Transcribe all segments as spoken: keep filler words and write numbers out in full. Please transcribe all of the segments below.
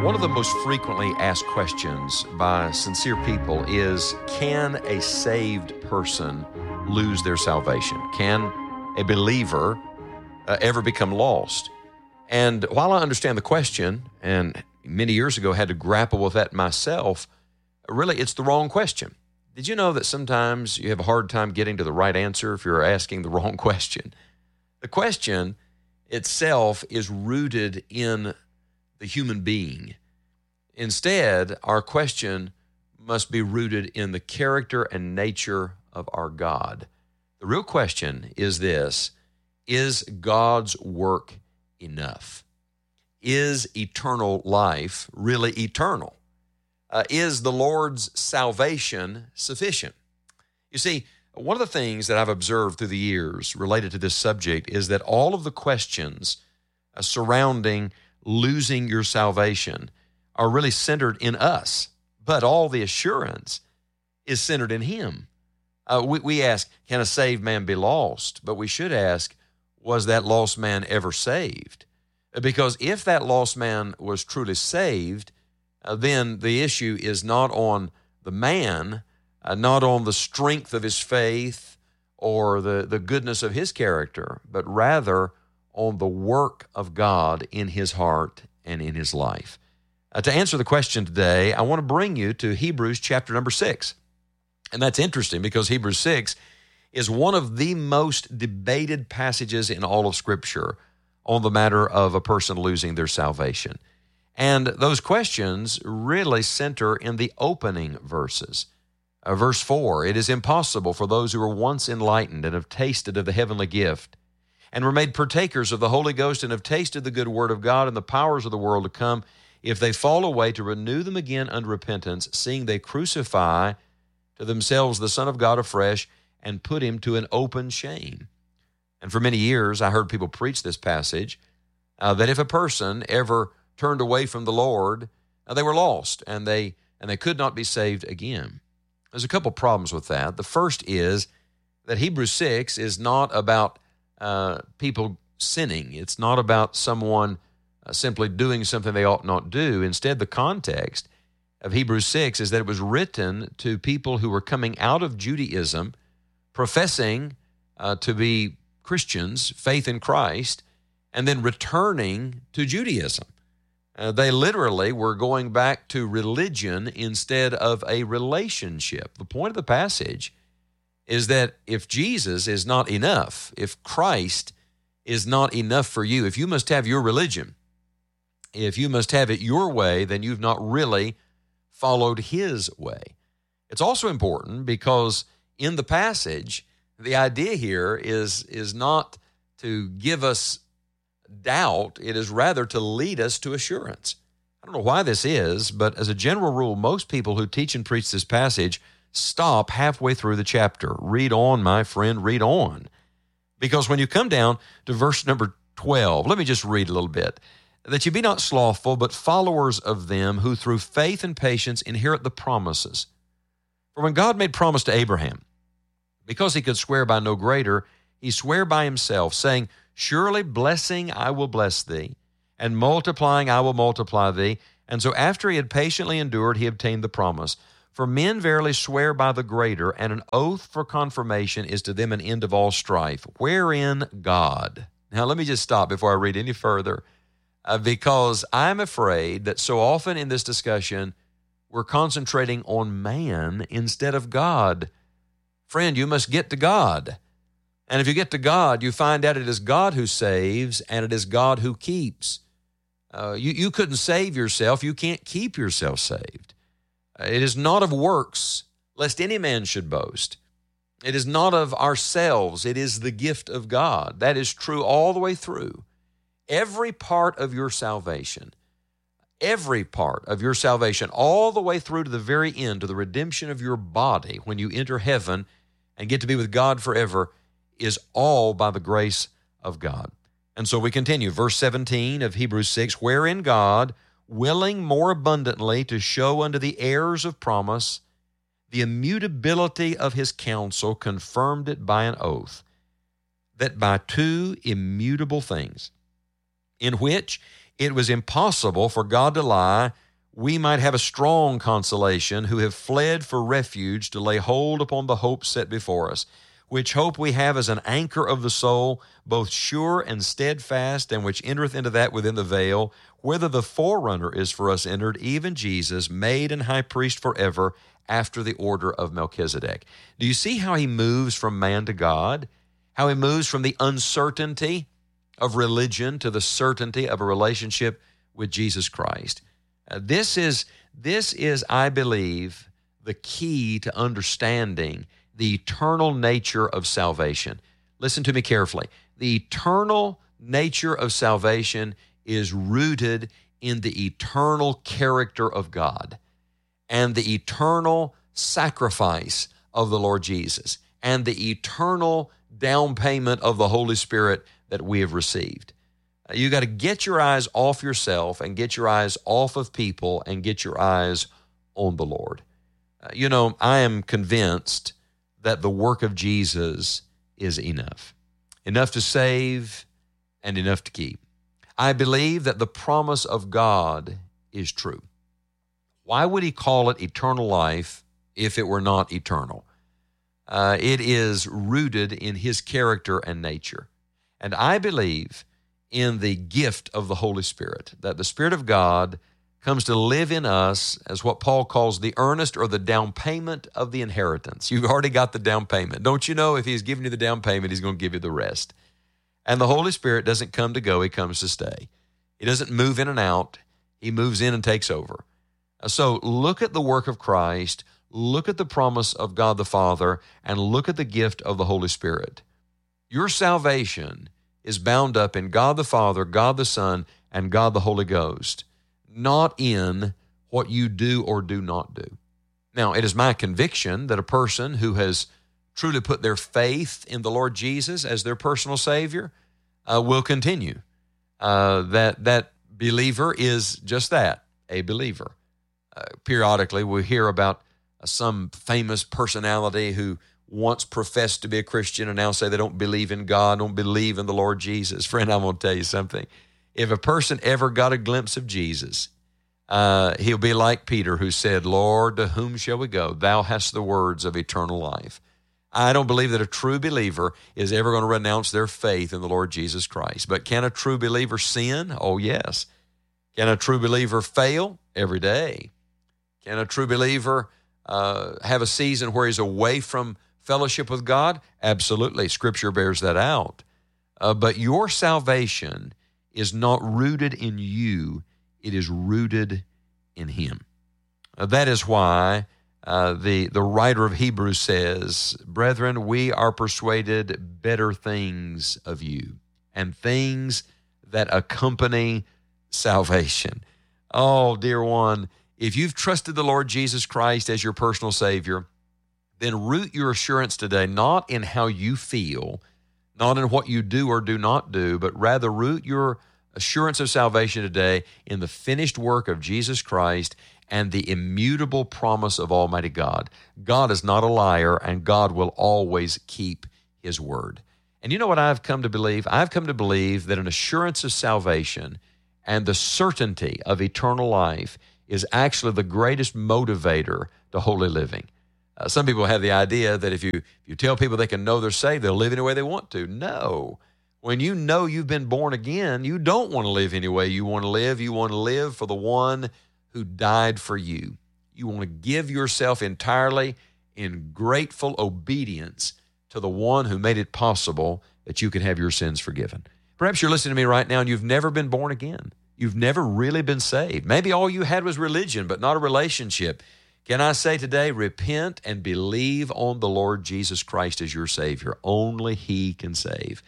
One of the most frequently asked questions by sincere people is, can a saved person lose their salvation? Can a believer uh, ever become lost? And while I understand the question, and many years ago had to grapple with that myself, really it's the wrong question. Did you know that sometimes you have a hard time getting to the right answer if you're asking the wrong question? The question itself is rooted in the human being. Instead, our question must be rooted in the character and nature of our God. The real question is this: is God's work enough? Is eternal life really eternal? Uh, is the Lord's salvation sufficient? You see, one of the things that I've observed through the years related to this subject is that all of the questions uh, surrounding losing your salvation are really centered in us, but all the assurance is centered in Him. Uh, we, we ask, can a saved man be lost? But we should ask, was that lost man ever saved? Because if that lost man was truly saved, uh, then the issue is not on the man, uh, not on the strength of his faith or the, the goodness of his character, but rather on the work of God in his heart and in his life. Uh, to answer the question today, I want to bring you to Hebrews chapter number six. And that's interesting because Hebrews six is one of the most debated passages in all of Scripture on the matter of a person losing their salvation. And those questions really center in the opening verses. Uh, verse four, it is impossible for those who were once enlightened and have tasted of the heavenly gift and were made partakers of the Holy Ghost and have tasted the good word of God and the powers of the world to come, if they fall away, to renew them again unto repentance, seeing they crucify to themselves the Son of God afresh and put him to an open shame. And for many years, I heard people preach this passage, uh, that if a person ever turned away from the Lord, uh, they were lost and they and they could not be saved again. There's a couple problems with that. The first is that Hebrews six is not about uh, people sinning. It's not about someone uh, simply doing something they ought not do. Instead, the context of Hebrews six is that it was written to people who were coming out of Judaism, professing uh, to be Christians, faith in Christ, and then returning to Judaism. Uh, they literally were going back to religion instead of a relationship. The point of the passage is that if Jesus is not enough, if Christ is not enough for you, if you must have your religion, if you must have it your way, then you've not really followed His way. It's also important because in the passage, the idea here is, is not to give us doubt, it is rather to lead us to assurance. I don't know why this is, but as a general rule, most people who teach and preach this passage stop halfway through the chapter. Read on, my friend, read on. Because when you come down to verse number twelve, let me just read a little bit. That you be not slothful, but followers of them who through faith and patience inherit the promises. For when God made promise to Abraham, because he could swear by no greater, he sware by himself, saying, surely blessing I will bless thee, and multiplying I will multiply thee. And so after he had patiently endured, he obtained the promise. For men verily swear by the greater, and an oath for confirmation is to them an end of all strife, wherein God. Now let me just stop before I read any further, uh, because I'm afraid that so often in this discussion, we're concentrating on man instead of God. Friend, you must get to God. And if you get to God, you find out it is God who saves and it is God who keeps. Uh, you, you couldn't save yourself. You can't keep yourself saved. Uh, it is not of works, lest any man should boast. It is not of ourselves. It is the gift of God. That is true all the way through. Every part of your salvation, every part of your salvation, all the way through to the very end, to the redemption of your body, when you enter heaven and get to be with God forever, is all by the grace of God. And so we continue. Verse seventeen of Hebrews six, wherein God, willing more abundantly to show unto the heirs of promise the immutability of his counsel, confirmed it by an oath, that by two immutable things, in which it was impossible for God to lie, we might have a strong consolation who have fled for refuge to lay hold upon the hope set before us, which hope we have as an anchor of the soul, both sure and steadfast, and which entereth into that within the veil, whither the forerunner is for us entered, even Jesus, made an high priest forever, after the order of Melchizedek. Do you see how he moves from man to God? How he moves from the uncertainty of religion to the certainty of a relationship with Jesus Christ. Uh, this is, this is, I believe, the key to understanding the eternal nature of salvation. Listen to me carefully. The eternal nature of salvation is rooted in the eternal character of God and the eternal sacrifice of the Lord Jesus and the eternal down payment of the Holy Spirit that we have received. Uh, you got to get your eyes off yourself and get your eyes off of people and get your eyes on the Lord. Uh, you know, I am convinced that the work of Jesus is enough. Enough to save and enough to keep. I believe that the promise of God is true. Why would he call it eternal life if it were not eternal? Uh, it is rooted in his character and nature. And I believe in the gift of the Holy Spirit, that the Spirit of God comes to live in us as what Paul calls the earnest or the down payment of the inheritance. You've already got the down payment. Don't you know if he's giving you the down payment, he's going to give you the rest. And the Holy Spirit doesn't come to go, he comes to stay. He doesn't move in and out, he moves in and takes over. So look at the work of Christ, look at the promise of God the Father, and look at the gift of the Holy Spirit. Your salvation is bound up in God the Father, God the Son, and God the Holy Ghost, not in what you do or do not do. Now, it is my conviction that a person who has truly put their faith in the Lord Jesus as their personal Savior uh, will continue. Uh, that, that believer is just that, a believer. Uh, periodically, we hear about uh, some famous personality who once professed to be a Christian and now say they don't believe in God, don't believe in the Lord Jesus. Friend, I'm going to tell you something. If a person ever got a glimpse of Jesus, uh, he'll be like Peter who said, Lord, to whom shall we go? Thou hast the words of eternal life. I don't believe that a true believer is ever going to renounce their faith in the Lord Jesus Christ. But can a true believer sin? Oh, yes. Can a true believer fail? Every day. Can a true believer uh, have a season where he's away from fellowship with God? Absolutely. Scripture bears that out. Uh, but your salvation is not rooted in you. It is rooted in him. Uh, that is why uh, the, the writer of Hebrews says, Brethren, we are persuaded better things of you and things that accompany salvation. Oh, dear one, if you've trusted the Lord Jesus Christ as your personal Savior, then root your assurance today not in how you feel, not in what you do or do not do, but rather root your assurance of salvation today in the finished work of Jesus Christ and the immutable promise of Almighty God. God is not a liar, and God will always keep his word. And you know what I've come to believe? I've come to believe that an assurance of salvation and the certainty of eternal life is actually the greatest motivator to holy living. Uh, some people have the idea that if you, if you tell people they can know they're saved, they'll live any way they want to. No. When you know you've been born again, you don't want to live any way you want to live. You want to live for the one who died for you. You want to give yourself entirely in grateful obedience to the one who made it possible that you can have your sins forgiven. Perhaps you're listening to me right now and you've never been born again. You've never really been saved. Maybe all you had was religion, but not a relationship. Can I say today, repent and believe on the Lord Jesus Christ as your Savior. Only he can save.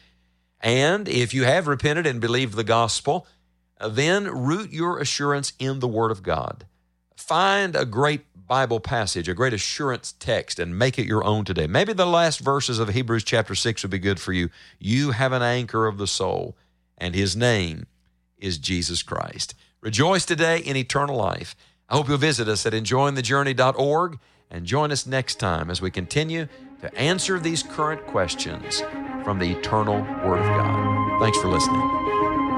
And if you have repented and believed the gospel, then root your assurance in the Word of God. Find a great Bible passage, a great assurance text, and make it your own today. Maybe the last verses of Hebrews chapter six would be good for you. You have an anchor of the soul, and his name is Jesus Christ. Rejoice today in eternal life. I hope you'll visit us at enjoying the journey dot org and join us next time as we continue to answer these current questions from the eternal Word of God. Thanks for listening.